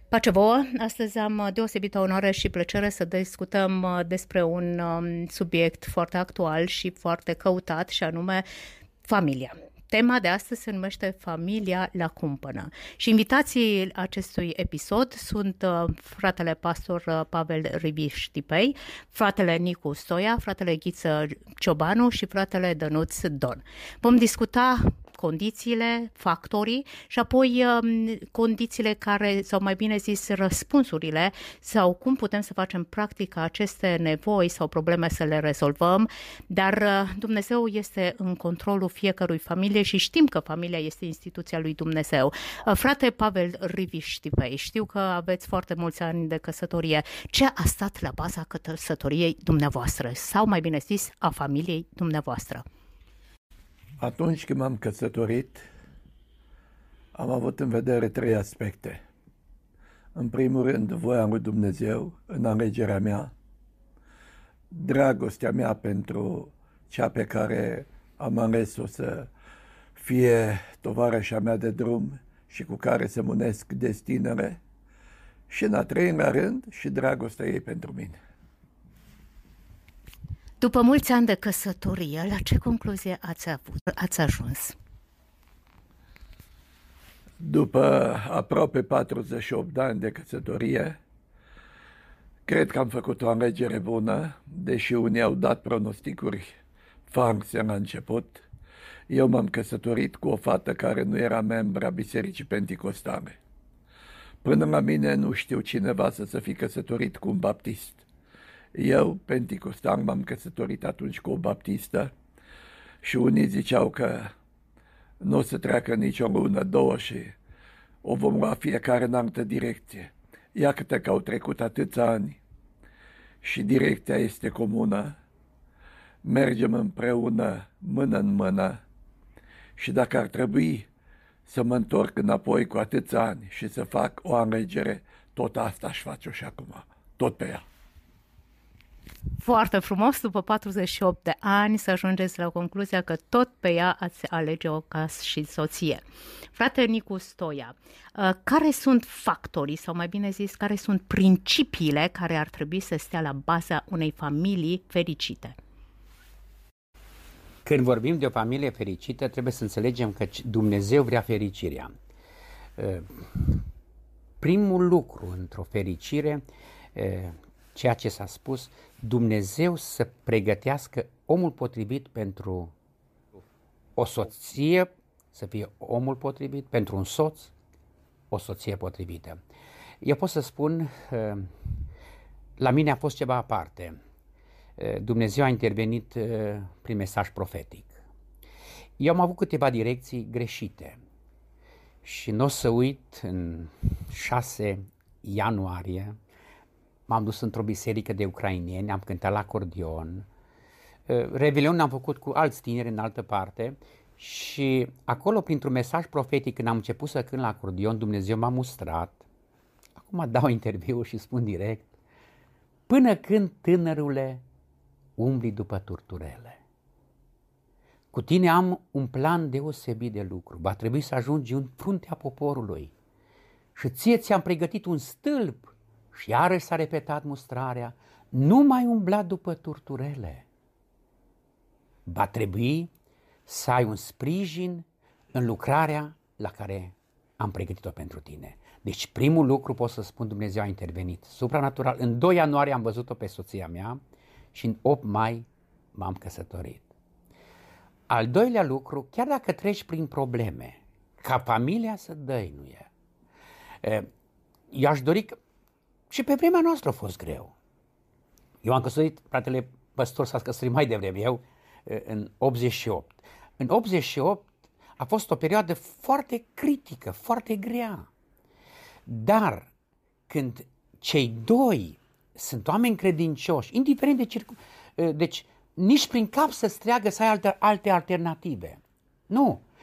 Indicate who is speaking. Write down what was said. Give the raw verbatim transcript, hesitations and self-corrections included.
Speaker 1: Pace vouă! Astăzi am deosebită onoare și plăcere să discutăm despre un subiect foarte actual și foarte căutat, și anume familia. Tema de astăzi se numește Familia la cumpănă și invitații acestui episod sunt fratele pastor Pavel Riviș-Tipei, fratele Nicu Stoia, fratele Ghiță Ciobanu și fratele Dănuț Don. Vom discuta condițiile, factorii și apoi condițiile care, sau mai bine zis, răspunsurile sau cum putem să facem practic aceste nevoi sau probleme să le rezolvăm, dar Dumnezeu este în controlul fiecărui familie și știm că familia este instituția lui Dumnezeu. Frate Pavel Riviș-Tipei, știu că aveți foarte mulți ani de căsătorie. Ce a stat la baza căsătoriei dumneavoastră sau mai bine zis a familiei dumneavoastră?
Speaker 2: Atunci când m-am căsătorit, am avut în vedere trei aspecte. În primul rând, voia lui Dumnezeu în alegerea mea, dragostea mea pentru cea pe care am ales-o să fie tovarășa mea de drum și cu care să unesc destinele, și în a treilea rând, și dragostea ei pentru mine.
Speaker 1: După mulți ani de căsătorie, la ce concluzie ați avut, ați ajuns?
Speaker 2: După aproape patruzeci și opt de ani de căsătorie, cred că am făcut o alegere bună, deși unii au dat pronosticuri false la început. Eu m-am căsătorit cu o fată care nu era membra Bisericii Penticostale. Până la mine nu știu cineva să se fi căsătorit cu un baptist. Eu, penticostal, m-am căsătorit atunci cu o baptistă și unii ziceau că nu o să treacă nici o lună, două și o vom lua fiecare în altă direcție. Iată că au trecut atâția ani și direcția este comună, mergem împreună, mână în mână, și dacă ar trebui să mă întorc înapoi cu atâția ani și să fac o alegere, tot asta aș face-o și acum, tot pe ea.
Speaker 1: Foarte frumos, după patruzeci și opt de ani, să ajungeți la concluzia că tot pe ea ați alege-o ca și soție. Frate Nicu Stoia, care sunt factorii, sau mai bine zis, care sunt principiile care ar trebui să stea la baza unei familii fericite?
Speaker 3: Când vorbim de o familie fericită, trebuie să înțelegem că Dumnezeu vrea fericirea. Primul lucru într-o fericire, ceea ce s-a spus, Dumnezeu să pregătească omul potrivit pentru o soție, să fie omul potrivit, pentru un soț, o soție potrivită. Eu pot să spun, la mine a fost ceva aparte. Dumnezeu a intervenit prin mesaj profetic. Eu am avut câteva direcții greșite și nu o să uit, în șase ianuarie, m-am dus într-o biserică de ucraineni, am cântat la acordeon, Revelion am făcut cu alți tineri în altă parte și acolo, printr-un mesaj profetic, când am început să cânt la acordeon, Dumnezeu m-a mustrat. Acum dau interviu și spun direct: până când, tânărule, umbli după turturele? Cu tine am un plan deosebit de lucru, va trebui să ajungi în fruntea poporului și ție ți-am pregătit un stâlp. Și iarăși s-a repetat mustrarea: nu mai umbla după turturele. Va trebui să ai un sprijin în lucrarea la care am pregătit-o pentru tine. Deci primul lucru, pot să spun, Dumnezeu a intervenit supranatural. În doi ianuarie am văzut-o pe soția mea și în opt mai m-am căsătorit. Al doilea lucru, chiar dacă treci prin probleme, ca familia să dăinuie. Eu aș dori că și pe vremea noastră a fost greu. Eu am căsătorit, fratele păstor s-a căsătorit mai devreme, eu, în optzeci și opt. În optzeci și opt a fost o perioadă foarte critică, foarte grea. Dar când cei doi sunt oameni credincioși, indiferent de circunstanțe, deci nici prin cap să-ți treagă să ai alte, alte alternative. Nu.